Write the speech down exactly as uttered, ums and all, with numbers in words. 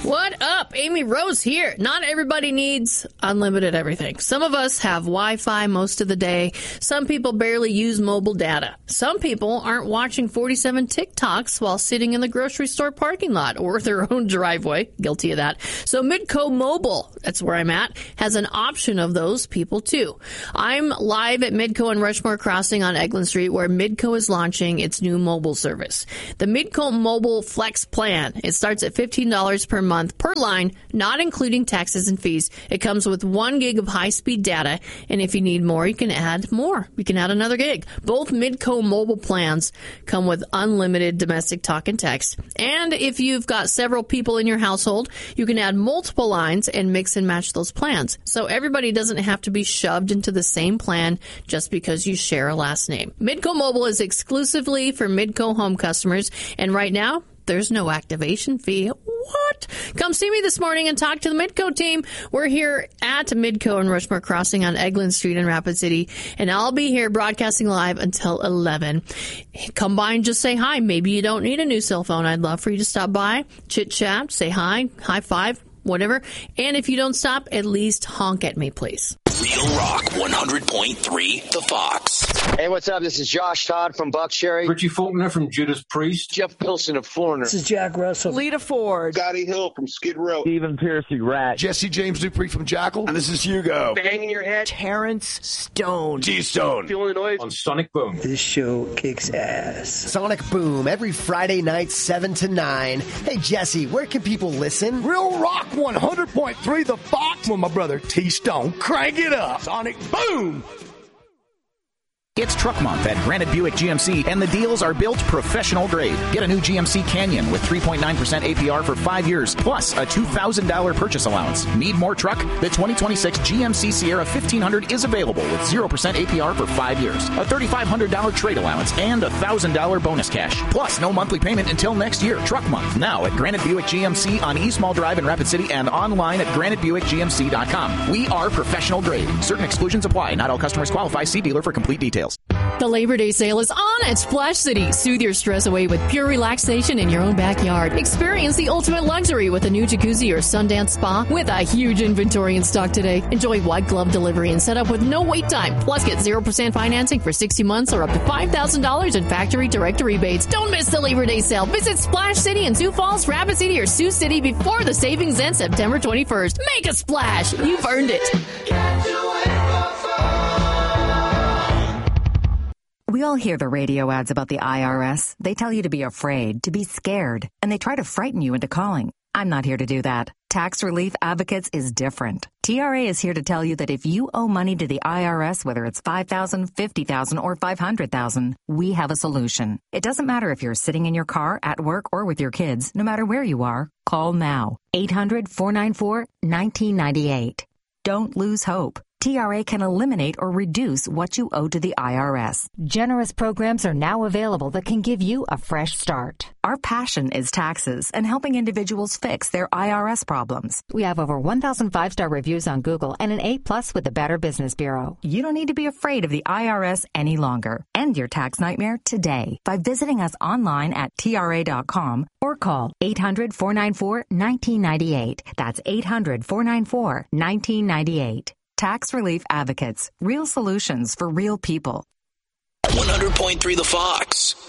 What up? Amy Rose here. Not everybody needs unlimited everything. Some of us have Wi-Fi most of the day. Some people barely use mobile data. Some people aren't watching forty-seven TikToks while sitting in the grocery store parking lot or their own driveway. Guilty of that. So Midco Mobile, that's where I'm at, has an option of those people too. I'm live at Midco and Rushmore Crossing on Eglin Street, where Midco is launching its new mobile service. The Midco Mobile Flex Plan. It starts at fifteen dollars per month per line, not including taxes and fees. It comes with one gig of high-speed data, and if you need more, you can add more. You can add another gig. Both Midco mobile plans come with unlimited domestic talk and text. And if you've got several people in your household, you can add multiple lines and mix and match those plans. So everybody doesn't have to be shoved into the same plan just because you share a last name. Midco Mobile is exclusively for Midco home customers, and right now, there's no activation fee. What? Come see me this morning and talk to the Midco team. We're here at Midco and Rushmore Crossing on Eglin Street in Rapid City, and I'll be here broadcasting live until eleven. Come by and just say hi. Maybe you don't need a new cell phone. I'd love for you to stop by, chit-chat, say hi, high five, whatever. And if you don't stop, at least honk at me, please. Real Rock one hundred point three, The Fox. Hey, what's up? This is Josh Todd from Buckcherry. Richie Faulkner from Judas Priest. Jeff Pilson of Foreigner. This is Jack Russell. Lita Ford. Scotty Hill from Skid Row. Stephen Piercy, Rat. Jesse James Dupree from Jackal. And this is Hugo. Banging your head. Terrence Stone. G-Stone. Feeling the noise. On Sonic Boom. This show kicks ass. Sonic Boom, every Friday night, seven to nine. Hey, Jesse, where can people listen? Real Rock one hundred point three, The Fox. With my brother T-Stone. Crank it up. Sonic Boom. It's Truck Month at Granite Buick G M C, and the deals are built professional grade. Get a new G M C Canyon with three point nine percent A P R for five years, plus a two thousand dollars purchase allowance. Need more truck? The twenty twenty-six G M C Sierra fifteen hundred is available with zero percent A P R for five years, a three thousand five hundred dollars trade allowance, and a one thousand dollars bonus cash. Plus, no monthly payment until next year. Truck Month now at Granite Buick G M C on East Mall Drive in Rapid City and online at granite buick g m c dot com. We are professional grade. Certain exclusions apply. Not all customers qualify. See dealer for complete details. The Labor Day sale is on at Splash City. Soothe your stress away with pure relaxation in your own backyard. Experience the ultimate luxury with a new jacuzzi or Sundance spa with a huge inventory in stock today. Enjoy white glove delivery and set up with no wait time. Plus, get zero percent financing for sixty months or up to five thousand dollars in factory direct rebates. Don't miss the Labor Day sale. Visit Splash City in Sioux Falls, Rapid City, or Sioux City before the savings end September twenty-first. Make a splash. You've earned it. We all hear the radio ads about the I R S. They tell you to be afraid, to be scared, and they try to frighten you into calling. I'm not here to do that. Tax Relief Advocates is different. T R A is here to tell you that if you owe money to the I R S, whether it's five thousand dollars, fifty thousand dollars, or five hundred thousand dollars, we have a solution. It doesn't matter if you're sitting in your car, at work, or with your kids. No matter where you are, call now. eight hundred, four nine four, one nine nine eight. Don't lose hope. T R A can eliminate or reduce what you owe to the I R S. Generous programs are now available that can give you a fresh start. Our passion is taxes and helping individuals fix their I R S problems. We have over one thousand five-star reviews on Google and an A plus with the Better Business Bureau. You don't need to be afraid of the I R S any longer. End your tax nightmare today by visiting us online at T R A dot com or call eight hundred, four nine four, one nine nine eight. That's eight hundred, four nine four, one nine nine eight. Tax Relief Advocates. Real solutions for real people. one hundred point three The Fox.